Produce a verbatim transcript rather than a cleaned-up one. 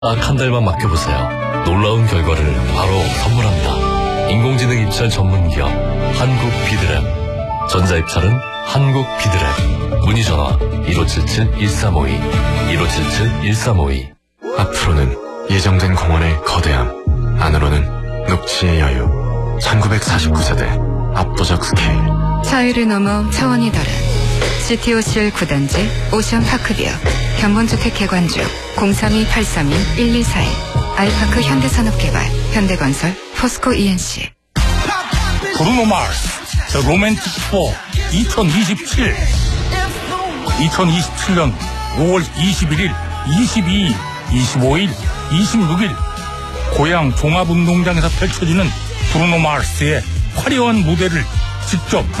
딱 한 달만 맡겨보세요. 놀라운 결과를 바로 선물합니다. 인공지능 입찰 전문기업 한국비드랩. 전자입찰은 한국비드랩. 문의전화 일오칠칠 일삼오이 일오칠칠 일삼오이. 앞으로는 예정된 공원의 거대함, 안으로는 녹지의 여유. 천구백사십구 세대 압도적 스케일. 차이를 넘어 차원이 다른 씨티오씨엘 구 단지 오션파크뷰. 견본주택 개관주 공삼이 팔삼이 일이사일. 아이파크 현대산업개발 현대건설 포스코 이엔씨. 브루노 마스 The Romantic Tour 이천이십칠. 이천이십칠년 오월 이십일일, 이십이일, 이십오일, 이십육일 고향 종합운동장에서 펼쳐지는 브루노 마스의 화려한 무대를 직접